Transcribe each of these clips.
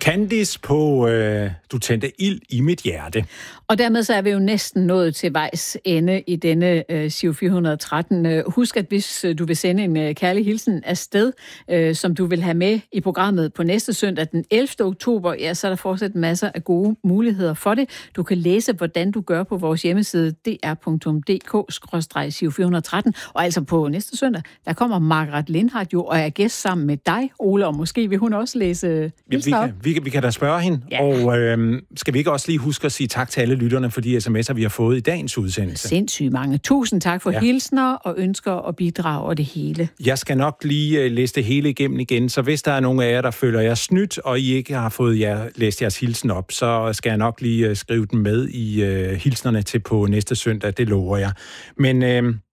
Candice på Du tændte ild i mit hjerte. Og dermed så er vi jo næsten nået til vejs ende i denne Giro 413. Husk, at hvis du vil sende en kærlig hilsen afsted, som du vil have med i programmet på næste søndag den 11. oktober, ja, så er der fortsat masser af gode muligheder for det. Du kan læse, hvordan du gør på vores hjemmeside dr.dk/Giro 413. Og altså på næste søndag, der kommer Margaret Lindhardt jo og er gæst sammen med dig, Ole, og måske vil hun også læse hilsen op. Vi kan da spørge hende, ja. Og skal vi ikke også lige huske at sige tak til alle lytterne for de sms'er, vi har fået i dagens udsendelse? Sindssygt mange. Tusind tak for hilsner og ønsker og bidrag og det hele. Jeg skal nok lige læse det hele igennem igen, så hvis der er nogen af jer, der føler jer snydt, og I ikke har fået læst jeres hilsen op, så skal jeg nok lige skrive den med i hilsnerne til på næste søndag, det lover jeg. Men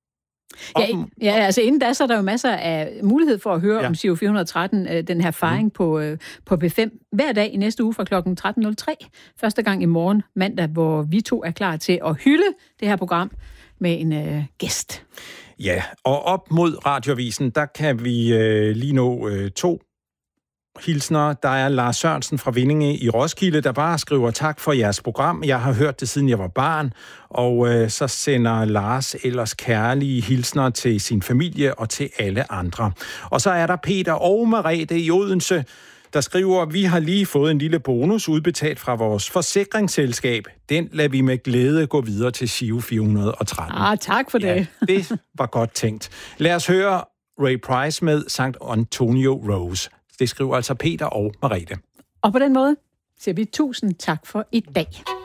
altså inden da, så er der jo masser af mulighed for at høre om Giro 413, den her fejring på P5 hver dag i næste uge fra kl. 13.03. Første gang i morgen, mandag, hvor vi to er klar til at hylde det her program med en gæst. Ja, og op mod Radioavisen, der kan vi lige nå 2 hilsner. Der er Lars Sørensen fra Vindinge i Roskilde, der bare skriver tak for jeres program. Jeg har hørt det, siden jeg var barn. Og så sender Lars ellers kærlige hilsner til sin familie og til alle andre. Og så er der Peter og Merete i Odense, der skriver, vi har lige fået en lille bonus udbetalt fra vores forsikringsselskab. Den lader vi med glæde gå videre til Giro 413. Tak for det. Ja, det var godt tænkt. Lad os høre Ray Price med St. Antonio Rose. Det skriver altså Peter og Merete. Og på den måde siger vi tusind tak for i dag.